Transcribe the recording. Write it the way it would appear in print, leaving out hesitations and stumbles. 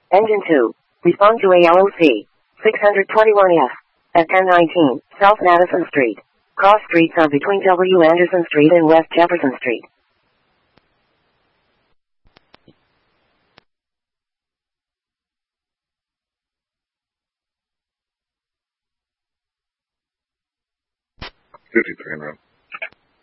Engine 2. Respond to ALOC. 621F. At 1019 South Madison Street. Cross streets are between W. Anderson Street and West Jefferson Street. $53 en route.